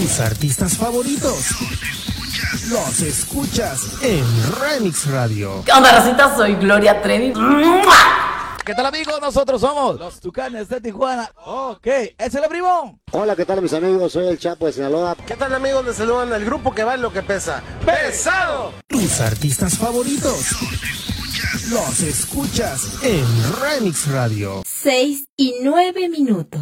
Tus artistas favoritos los escuchas en Remix Radio. ¿Qué onda, racita? Soy Gloria Trevi. ¿Qué tal, amigos? Nosotros somos los Tucanes de Tijuana. Ok, ¿es el primo? Hola, ¿qué tal, mis amigos? Soy el Chapo de Sinaloa. ¿Qué tal, amigos? Les saludan el grupo que vale lo que pesa. ¡Pesado! Tus artistas favoritos los escuchas en Remix Radio. 6:09.